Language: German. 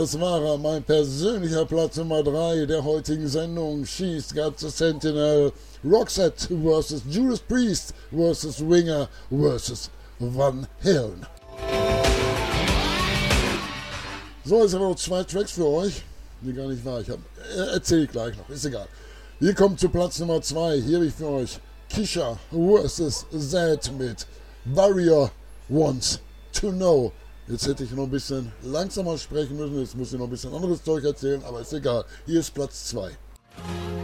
das war mein persönlicher Platz Nummer 3 der heutigen Sendung. She's Got the Sentinel, Roxette vs. Judas Priest vs. Winger vs. Van Halen. So, jetzt haben wir noch 2 Tracks für euch. Nee, gar nicht wahr. Erzähle ich gleich noch, ist egal. Wir kommen zu Platz Nummer 2. Hier habe ich für euch Kisha vs. Zed mit Warrior Wants to Know. Jetzt hätte ich noch ein bisschen langsamer sprechen müssen, jetzt muss ich noch ein bisschen anderes Zeug erzählen, aber ist egal. Hier ist Platz 2.